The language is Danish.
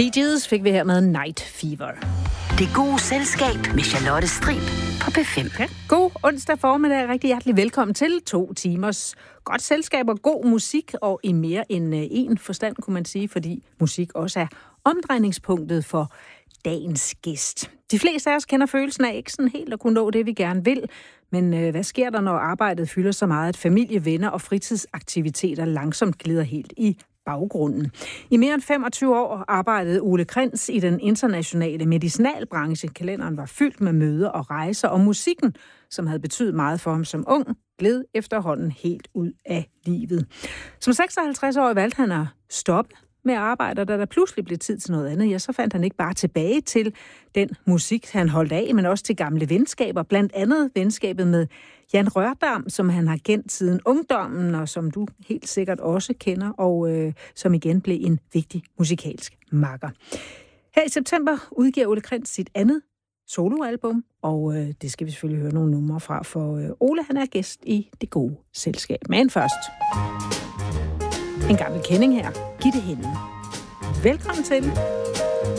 Bee Gees fik vi her med Night Fever. Det gode selskab med Charlotte Strib på P5. Ja. God onsdag formiddag. Rigtig hjertelig velkommen til 2 timers godt selskab og god musik, og i mere end en forstand, kunne man sige, fordi musik også er omdrejningspunktet for dagens gæst. De fleste af os kender følelsen af ikke sådan helt at kunne nå det, vi gerne vil, men hvad sker der, når arbejdet fylder så meget, at familie, venner og fritidsaktiviteter langsomt glider helt i baggrunden? I mere end 25 år arbejdede Ole Krentz i den internationale medicinalbranche. Kalenderen var fyldt med møder og rejser, og musikken, som havde betydet meget for ham som ung, gled efterhånden helt ud af livet. Som 56-årig valgte han at stoppe med at arbejde, og da der pludselig blev tid til noget andet, ja, så fandt han ikke bare tilbage til den musik, han holdt af, men også til gamle venskaber, blandt andet venskabet med Jan Rørdam, som han har kendt siden ungdommen, og som du helt sikkert også kender, og som igen blev en vigtig musikalsk makker. Her i september udgiver Ole Krentz sit andet soloalbum, og det skal vi selvfølgelig høre nogle numre fra, for Ole, han er gæst i Det Gode Selskab. Men først en gammel kending her. Gitte Henne. Velkommen til.